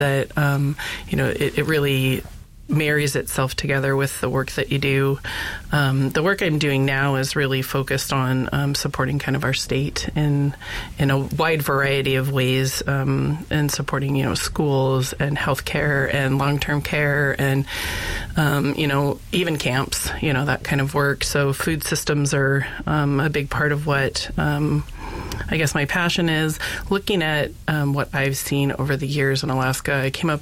that, it really marries itself together with the work that you do. The work I'm doing now is really focused on supporting kind of our state in a wide variety of ways, and supporting, schools and healthcare and long-term care and, even camps, that kind of work. So food systems are a big part of what I guess my passion is. Looking at what I've seen over the years in Alaska, I came up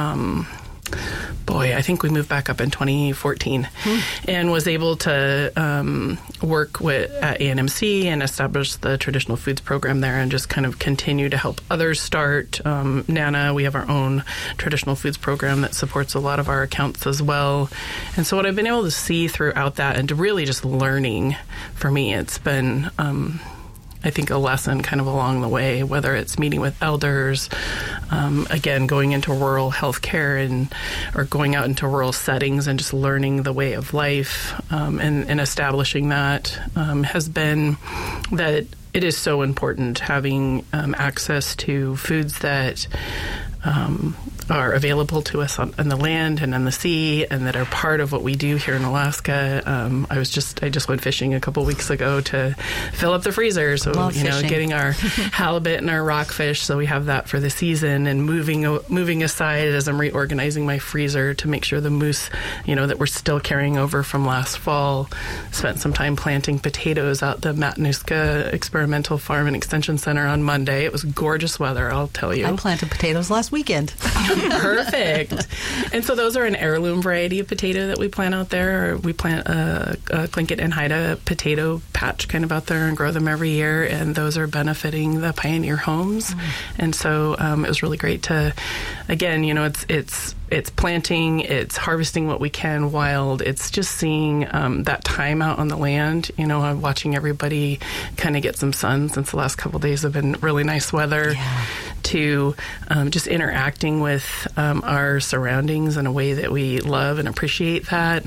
I think we moved back up in 2014 and was able to work at ANMC and establish the traditional foods program there and just kind of continue to help others start. NANA, we have our own traditional foods program that supports a lot of our accounts as well. And so what I've been able to see throughout that and to really just learning, for me, it's been I think a lesson kind of along the way, whether it's meeting with elders, again, going into rural healthcare or going out into rural settings and just learning the way of life, and establishing that has been that it is so important having access to foods that are available to us on the land and on the sea, and that are part of what we do here in Alaska. I just went fishing a couple weeks ago to fill up the freezer. So, getting our halibut and our rockfish. So we have that for the season, and moving aside as I'm reorganizing my freezer to make sure the moose, that we're still carrying over from last fall. Spent some time planting potatoes out the Matanuska Experimental Farm and Extension Center on Monday. It was gorgeous weather, I'll tell you. I planted potatoes last weekend. Perfect. And so those are an heirloom variety of potato that we plant out there. We plant a Tlingit and Haida potato patch kind of out there and grow them every year, and those are benefiting the Pioneer homes. And so it was really great to, again, it's planting, it's harvesting what we can wild. It's just seeing that time out on the land. I'm watching everybody kind of get some sun since the last couple of days have been really nice weather. Yeah. To just interacting with our surroundings in a way that we love and appreciate that.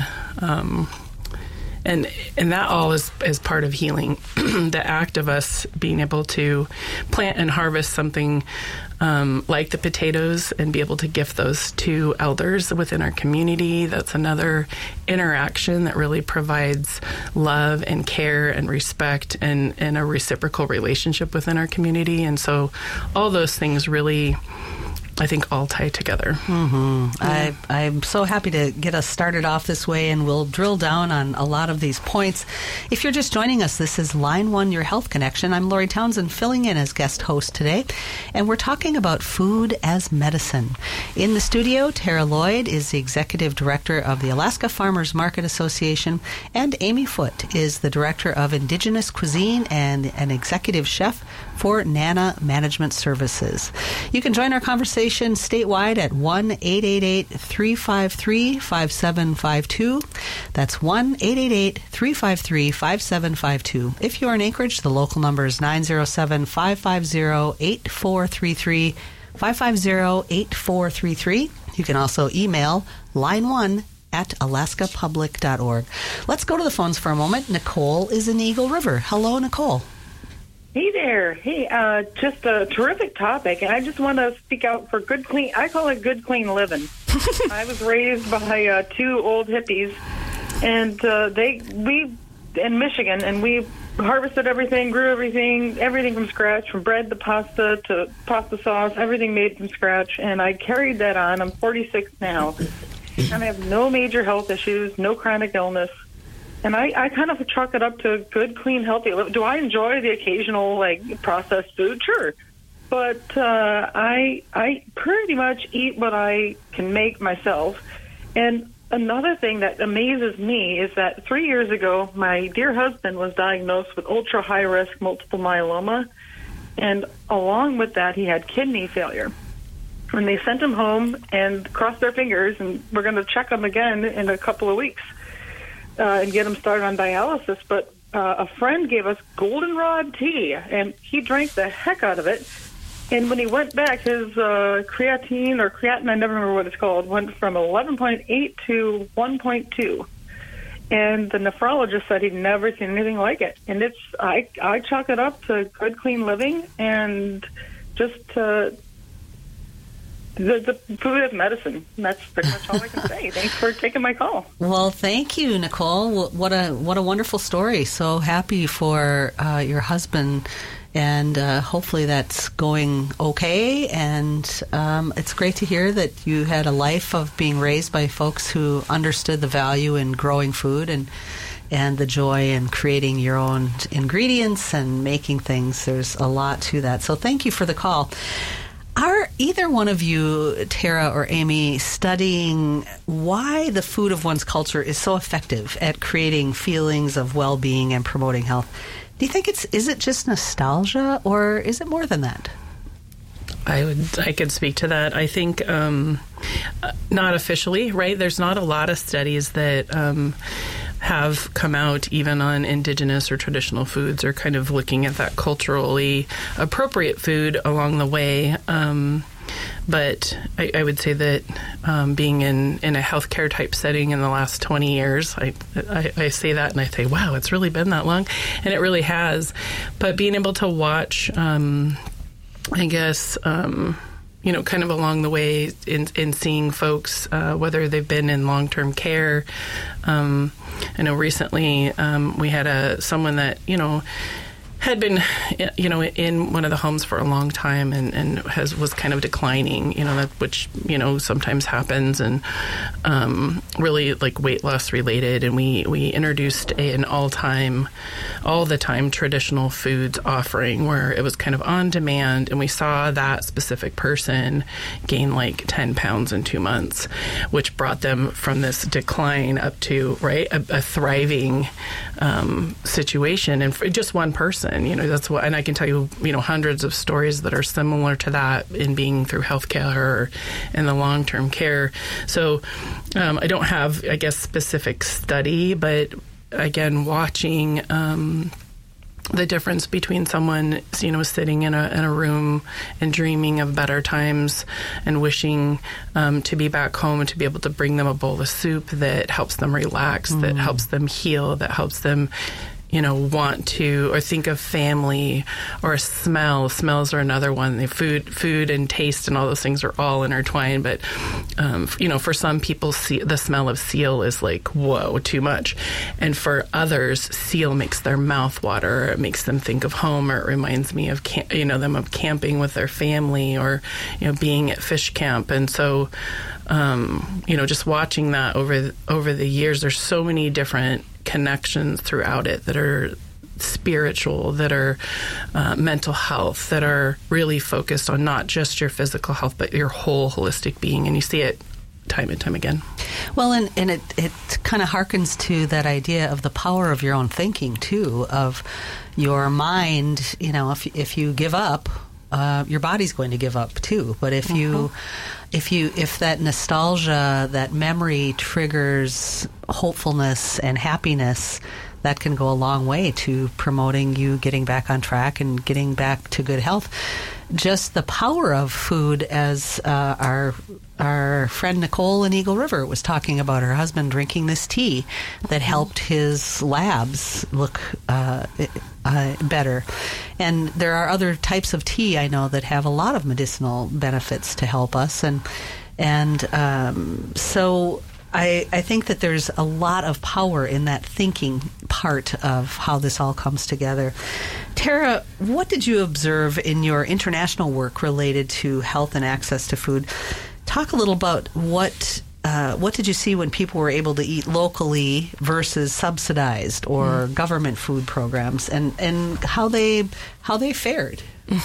And that all is part of healing. The act of us being able to plant and harvest something like the potatoes and be able to gift those to elders within our community. That's another interaction that really provides love and care and respect and a reciprocal relationship within our community. And so all those things really, I think, all tie together. Mm-hmm. Yeah. I'm so happy to get us started off this way, and we'll drill down on a lot of these points. If you're just joining us, this is Line 1, Your Health Connection. I'm Lori Townsend, filling in as guest host today, and we're talking about food as medicine. In the studio, Tara Lloyd is the Executive Director of the Alaska Farmers Market Association, and Amy Foote is the Director of Indigenous Cuisine and an Executive Chef for NANA Management Services. You can join our conversation statewide at 1-888-353-5752. That's 1-888-353-5752. If you're in Anchorage, the local number is 907-550-8433, 550-8433. You can also email line1@alaskapublic.org. Let's go to the phones for a moment. Nicole is in Eagle River. Hello, Nicole. Hey there. Hey, just a terrific topic, and I just want to speak out for good, clean. I call it good, clean living. I was raised by two old hippies, and we in Michigan, and we harvested everything, grew everything from scratch, from bread to pasta sauce, everything made from scratch, and I carried that on. I'm 46 now, and I have no major health issues, no chronic illness. And I kind of chalk it up to good, clean, healthy. Do I enjoy the occasional, processed food? Sure. But I pretty much eat what I can make myself. And another thing that amazes me is that 3 years ago, my dear husband was diagnosed with ultra-high-risk multiple myeloma. And along with that, he had kidney failure. And they sent him home and crossed their fingers, and we're going to check him again in a couple of weeks. And get him started on dialysis. But a friend gave us goldenrod tea, and he drank the heck out of it. And when he went back, his creatine, I never remember what it's called, went from 11.8 to 1.2. And the nephrologist said he'd never seen anything like it. And I chalk it up to good, clean living and just the food as medicine. And that's pretty much all I can say. Thanks for taking my call. Well, thank you, Nicole. What a wonderful story. So happy for your husband, and hopefully that's going okay. And it's great to hear that you had a life of being raised by folks who understood the value in growing food and the joy in creating your own ingredients and making things. There's a lot to that. So thank you for the call. Are either one of you, Tara or Amy, studying why the food of one's culture is so effective at creating feelings of well-being and promoting health? Do you think is it just nostalgia, or is it more than that? I could speak to that. I think not officially, right? There's not a lot of studies that have come out even on indigenous or traditional foods, or kind of looking at that culturally appropriate food along the way. But I would say that being in a healthcare type setting in the last 20 years, I say that and I say, wow, it's really been that long. And it really has. But being able to watch, I guess, kind of along the way in seeing folks, whether they've been in long-term care. I know recently we had someone that, had been, in one of the homes for a long time and was kind of declining, which sometimes happens, and really like weight loss related. And we introduced an all the time traditional foods offering where it was kind of on demand, and we saw that specific person gain like 10 pounds in 2 months, which brought them from this decline up to a thriving situation, and for just one person. That's what, and I can tell you, hundreds of stories that are similar to that in being through healthcare or in the long-term care. So I don't have, I guess, specific study, but again, watching the difference between someone, sitting in a room and dreaming of better times and wishing to be back home and to be able to bring them a bowl of soup that helps them relax, that helps them heal, that helps them want to, or think of family, or smell. Smells are another one. The food and taste and all those things are all intertwined. But, for some people, the smell of seal is like, whoa, too much. And for others, seal makes their mouth water. It makes them think of home, or it reminds me of, them of camping with their family, or, being at fish camp. And so, just watching that over the years, there's so many different connections throughout it that are spiritual, that are mental health, that are really focused on not just your physical health, but your whole holistic being. And you see it time and time again. Well, and it kind of harkens to that idea of the power of your own thinking, too, of your mind. If you give up, your body's going to give up, too. But if if that nostalgia, that memory triggers hopefulness and happiness, that can go a long way to promoting you getting back on track and getting back to good health. Just the power of food, as our friend Nicole in Eagle River was talking about her husband drinking this tea that helped his labs look better. And there are other types of tea I know that have a lot of medicinal benefits to help us. And so I think that there's a lot of power in that thinking part of how this all comes together. Tara, what did you observe in your international work related to health and access to food? Talk a little about what did you see when people were able to eat locally versus subsidized or government food programs, and how they fared?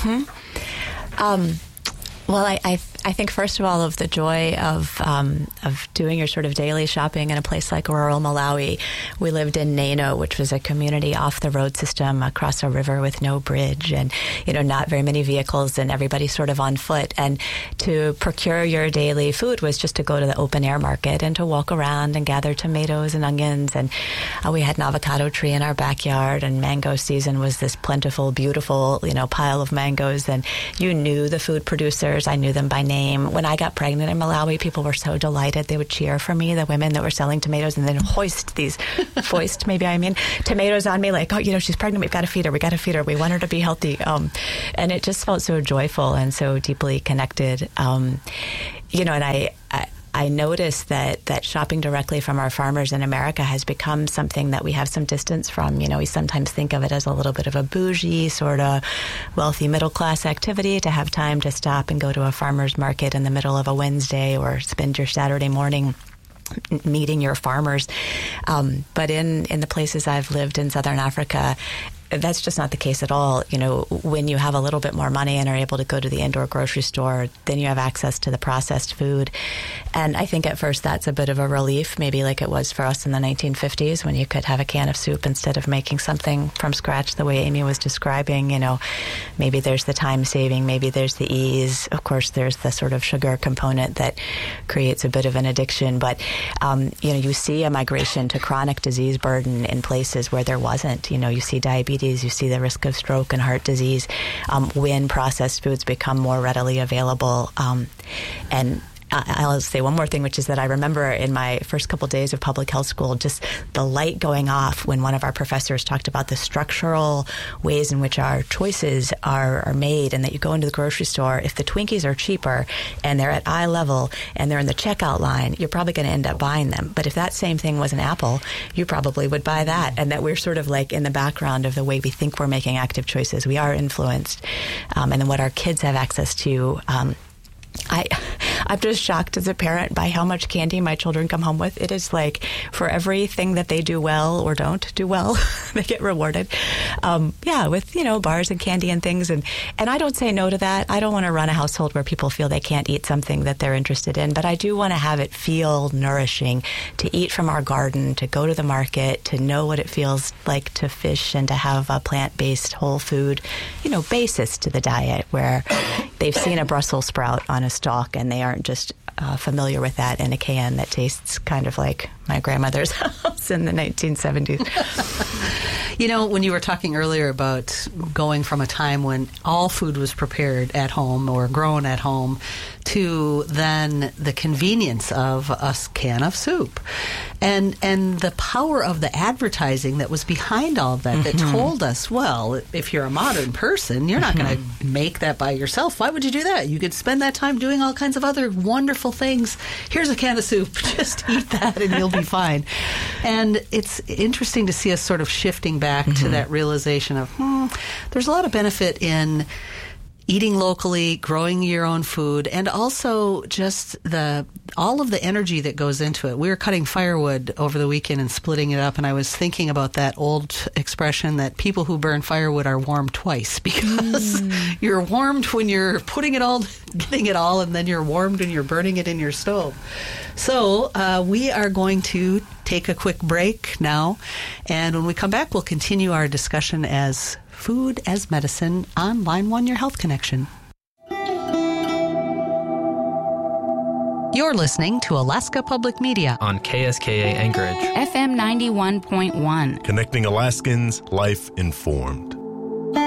Well, I think first of all of the joy of doing your sort of daily shopping in a place like rural Malawi. We lived in Nano, which was a community off the road system across a river with no bridge, and not very many vehicles, and everybody sort of on foot. And to procure your daily food was just to go to the open air market and to walk around and gather tomatoes and onions. And we had an avocado tree in our backyard, and mango season was this plentiful, beautiful, pile of mangoes. And you knew the food producers. I knew them by name. name. When I got pregnant in Malawi, people were so delighted. They would cheer for me, the women that were selling tomatoes, and then foist tomatoes on me like, oh, she's pregnant. We've got to feed her. We want her to be healthy. And it just felt so joyful and so deeply connected. And I noticed that shopping directly from our farmers in America has become something that we have some distance from. We sometimes think of it as a little bit of a bougie, sort of wealthy middle-class activity to have time to stop and go to a farmer's market in the middle of a Wednesday or spend your Saturday morning meeting your farmers. But in the places I've lived in Southern Africa, that's just not the case at all. When you have a little bit more money and are able to go to the indoor grocery store, then you have access to the processed food. And I think at first that's a bit of a relief, maybe like it was for us in the 1950s when you could have a can of soup instead of making something from scratch the way Amy was describing. Maybe there's the time saving, maybe there's the ease. Of course, there's the sort of sugar component that creates a bit of an addiction. But, you see a migration to chronic disease burden in places where there wasn't. You see diabetes. You see the risk of stroke and heart disease when processed foods become more readily available. And I'll say one more thing, which is that I remember in my first couple days of public health school, just the light going off when one of our professors talked about the structural ways in which our choices are made, and that you go into the grocery store, if the Twinkies are cheaper and they're at eye level and they're in the checkout line, you're probably going to end up buying them. But if that same thing was an apple, you probably would buy that. And that we're sort of like in the background of the way we think we're making active choices. We are influenced. And then what our kids have access to, I'm just shocked as a parent by how much candy my children come home with. It is like for everything that they do well or don't do well, they get rewarded. With, bars and candy and things. And I don't say no to that. I don't want to run a household where people feel they can't eat something that they're interested in, but I do want to have it feel nourishing to eat from our garden, to go to the market, to know what it feels like to fish and to have a plant-based whole food, basis to the diet where they've seen a Brussels sprout on a stalk and they aren't just familiar with that in a can that tastes kind of like my grandmother's house in the 1970s. When you were talking earlier about going from a time when all food was prepared at home or grown at home to then the convenience of a can of soup and the power of the advertising that was behind all of that, that told us, well, if you're a modern person, you're not going to make that by yourself. Why would you do that? You could spend that time doing all kinds of other wonderful things. Here's a can of soup. Just eat that and you'll be fine. And it's interesting to see us sort of shifting back to that realization of, there's a lot of benefit in eating locally, growing your own food, and also just all of the energy that goes into it. We were cutting firewood over the weekend and splitting it up, and I was thinking about that old expression that people who burn firewood are warmed twice, because you're warmed when you're getting it all, and then you're warmed when you're burning it in your stove. So we are going to take a quick break now, and when we come back, we'll continue our discussion as Food as Medicine on Line 1, Your Health Connection. You're listening to Alaska Public Media on KSKA Anchorage, FM 91.1. Connecting Alaskans, life informed.